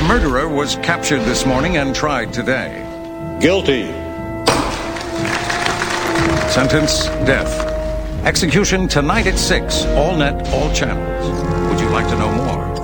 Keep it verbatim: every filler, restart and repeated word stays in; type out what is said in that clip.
murderer was captured this morning and tried today. Guilty. Sentence, death. Execution tonight at six, all net, all channels. Would you like to know more?